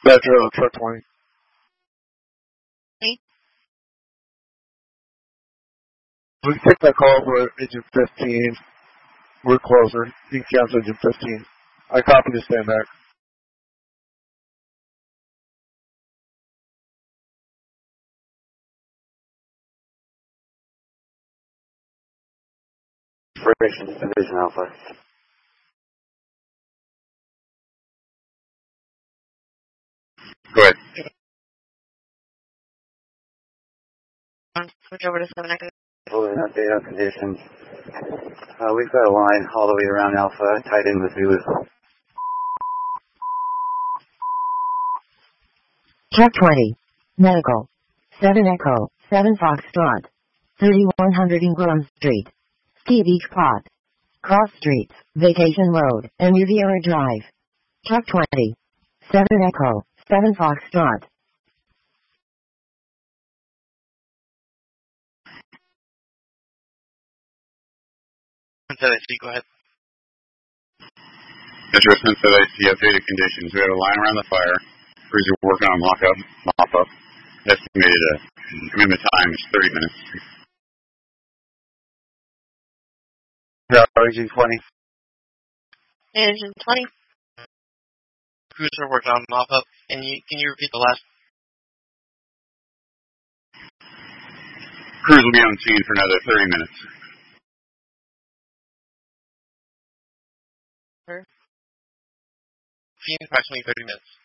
Metro, truck 20. We can take that call for engine 15. We're closer. You can cancel engine 15. I copy to stand back. Operations Division Alpha. Go ahead. Switch over to 7 Echo. Fully update on conditions. We've got a line all the way around Alpha, tied in with Zulu. Truck 20. Medical. 7 Echo, 7 Foxtrot. 3100 Ingram Street. Ski Beach Plot. Cross Streets, Vacation Road, and Riviera Drive. Truck 20. 7 Echo, 7 Foxtrot. IC, go ahead. Metro Sunset IC updated conditions. We have a line around the fire. Crews are working on mop-up. Estimated commitment time is 30 minutes. Engine 20. Engine 20. Crews are working on mop-up. And can you repeat the last? Crews will be on scene for another 30 minutes. Approximately 30 minutes.